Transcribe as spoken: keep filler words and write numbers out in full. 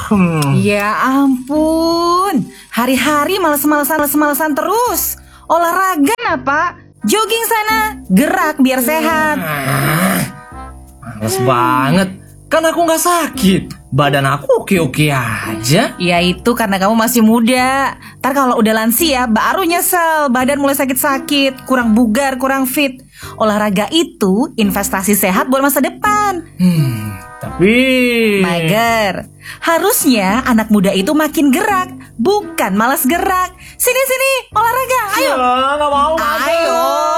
Hmm. Ya ampun, hari-hari males-malesan males-malesan terus. Olahraga apa? Jogging sana, gerak biar sehat. Ah, males hmm. banget. Kan aku gak sakit. Badan aku oke-oke aja. Ya itu karena kamu masih muda. Ntar kalau udah lansia baru nyesel. Badan mulai sakit-sakit, kurang bugar, kurang fit. Olahraga itu investasi sehat buat masa depan. Hmm, tapi... Mager. Harusnya anak muda itu makin gerak, bukan malas gerak. Sini-sini, olahraga, ayo. Ya, gak mau. Ayo.